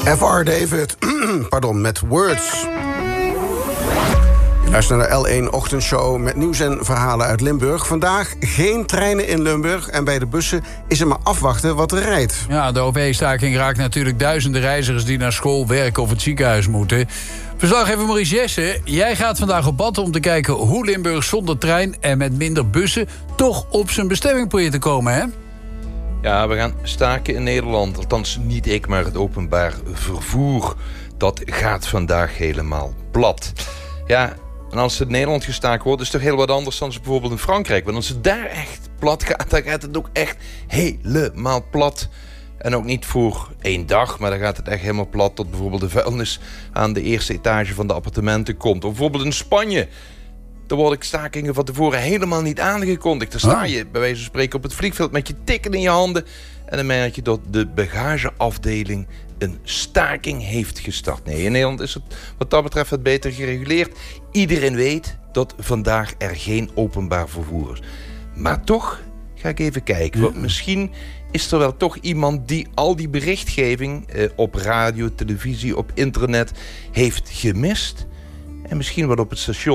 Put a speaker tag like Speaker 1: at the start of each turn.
Speaker 1: F.R. David, met Words. Je luistert naar de L1 Ochtendshow met nieuws en verhalen uit Limburg. Vandaag geen treinen in Limburg en bij de bussen is er maar afwachten wat er rijdt.
Speaker 2: Ja, de OV-staking raakt natuurlijk duizenden reizigers die naar school, werk of het ziekenhuis moeten. Verslaggever Maurice Jessen, jij gaat vandaag op pad om te kijken hoe Limburg zonder trein en met minder bussen toch op zijn bestemming probeert te komen, hè?
Speaker 3: Ja, we gaan staken in Nederland. Althans, niet ik, maar het openbaar vervoer. Dat gaat vandaag helemaal plat. Ja, en als het in Nederland gestaakt wordt, is het toch heel wat anders dan bijvoorbeeld in Frankrijk. Want als het daar echt plat gaat, dan gaat het ook echt helemaal plat. En ook niet voor 1 dag, maar dan gaat het echt helemaal plat tot bijvoorbeeld de vuilnis aan de eerste etage van de appartementen komt. Of bijvoorbeeld in Spanje. Daar worden stakingen van tevoren helemaal niet aangekondigd. Dan sta je bij wijze van spreken op het vliegveld met je ticket in je handen. En dan merk je dat de bagageafdeling een staking heeft gestart. Nee, in Nederland is het wat dat betreft wat beter gereguleerd. Iedereen weet dat vandaag er geen openbaar vervoer is. Maar toch ga ik even kijken. Want misschien is er wel toch iemand die al die berichtgeving op radio, televisie, op internet heeft gemist. En misschien wat op het station